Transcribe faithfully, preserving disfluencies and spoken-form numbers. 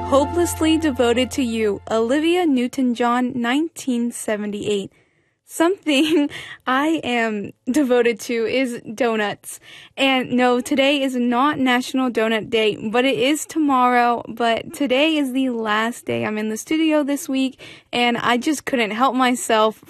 Hopelessly Devoted to You, Olivia Newton-John, nineteen seventy-eight. Something I am devoted to is donuts. And no, today is not National Donut Day, but it is tomorrow. But today is the last day I'm in the studio this week, and I just couldn't help myself